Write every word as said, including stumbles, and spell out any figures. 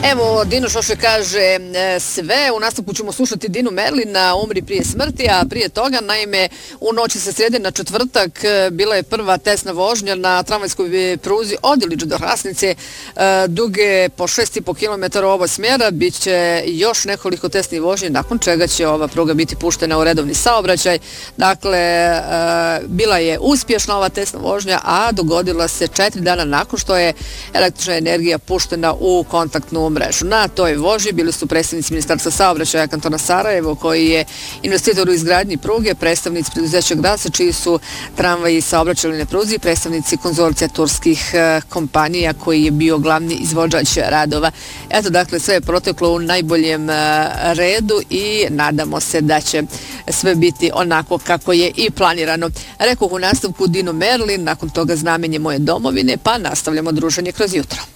Evo, Dino Šoše kaže sve. U nastavku ćemo slušati Dinu Merlina, Umri prije smrti, a prije toga, naime, u noći sa srijede na četvrtak bila je prva testna vožnja na tramvajskoj pruzi od Ilića do Hrasnice, duge po šest i po kilometara oba smjera. Biće još nekoliko testnih vožnji, nakon čega će ova pruga biti puštena u redovni saobraćaj. Dakle, bila je uspješna ova testna vožnja, a dogodila se četiri dana nakon što je električna energija puštena u kontaktnu mrežu. Na toj vožnji bili su predstavnici Ministarstva saobraćaja kantona Sarajevo, koji je investitor u izgradnji pruge, predstavnici preduzeća Grasa, čiji su tramvaji saobraćali na pruzi, predstavnici konzorcija turskih kompanija, koji je bio glavni izvođač radova. Eto, dakle, sve je proteklo u najboljem redu i nadamo se da će sve biti onako kako je i planirano. Rekoh u nastavku Dino Merlin, nakon toga Znamenje moje domovine, pa nastavljamo druženje kroz jutro.